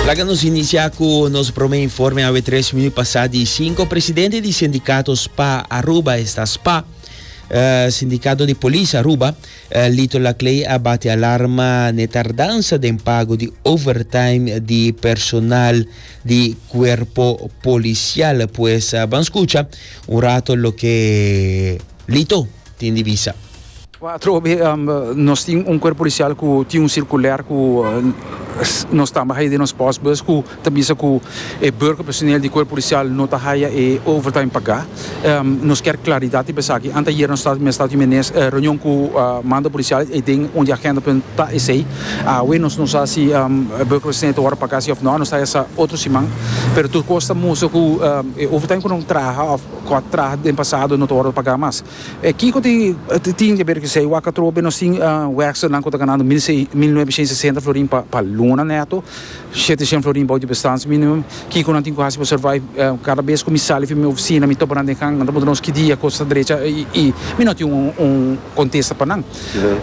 Laga nos inicia com o nosso primeiro informe há 3 minutos passados. 5 presidentes de sindicatos SPA Aruba, esta SPA, sindicato di polizia Aruba, lito la clay abate alarma ne tardanza de pago di overtime di personal di cuerpo policial. Pues van escucha un rato lo que lito ti indivisa. Nós tínhamos corpo policial que tinha circular que nós estamos aí de nos pós-bus que também se que burger personeel de corpo policial não está aí e overtime pagar. Nós quer claridade para isso aqui. Anteayer nós estávamos em reunião com mando policial e tem onde a agenda está esse. Hoje nós não sabemos se burger personeel está pagar se ou não. Nós está essa outra semana. Mas tudo custa muito que overtime que não traga ou traga no passado não está pagar mais. Aqui que tem que ver que sei, o acatrobe nós tínhamos werkster lang que ganhando 1960 florin para luna neto, 700 florin para o bestans minimum. Que quando tinha quase para survive cada vez que me sale para minha oficina, me topo na de kang, então nós que dia costa direita e me não tinha contexto para não.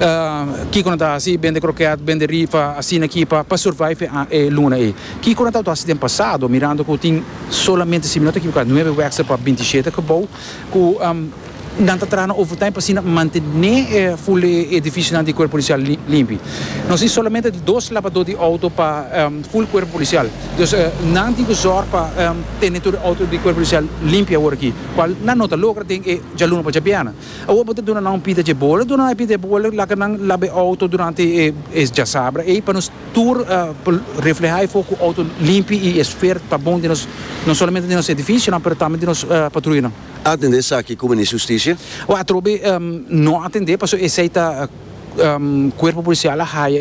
Que quando tá assim, bem de croquete, bem de rifa, assim aqui para survive luna e. Que quando tá assim tempo passado, mirando que tinha solamente 5 minutos que 9 werkster para 27 que bom, que não está trazendo overtime para manter full edifício de corpo policial limpo. Nós temos somente 2 lavadores de auto para full corpo policial. Então, não tem que usar para ter o auto de corpo policial limpo agora aqui. Qual não nota logo tem já luno para Japiana. Agora pode donar não pita de bola, donar pita de bola, lá que não lave auto durante já sabra e para nos tour reflejar foco auto limpo e esfera para bom de nós não somente de nosso edifício, mas também de nossa patrulha. Atender aqui como ministro da Justiça? O atrobe não atender, porque esse está corpo policial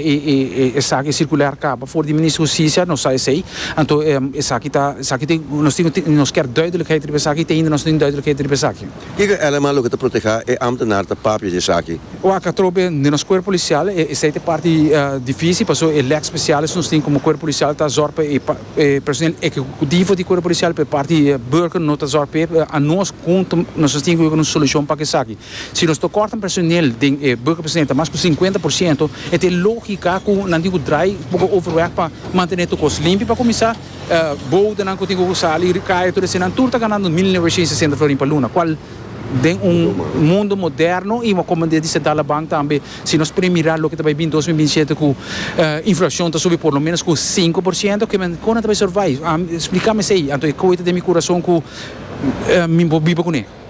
e essa aqui circular capa for de ministro da Justiça não sai sei então essa aqui tem nós quer duidelijkheid er essa aqui tem ainda nós tem duidelijkheid er essa aqui que ela malo que te proteger é ambtenaar te papel de aqui o acatrobe de nosso corpo policial essa é parte difícil porque o lex specialis nós tem como corpo policial tá zorpa e personal executivo de corpo policial para parte burger não tá zorpa a nós conto nós tem uma solução para isso aqui se nós cortam personal de burger personal mais 50%, é lógica que não digo dry, pouco overwork para manter o custo limpo para começar boa não contigo usar e cai tudo assim, tudo está ganhando 1960 florin para luna, qual tem mundo moderno e uma comandante central banca também, se nós mirar o que está vindo em 2027 com inflação está subindo por lo menos com 5%, que quando vai survive, explica-me isso aí, então é coisa de meu coração que me vivo com ele.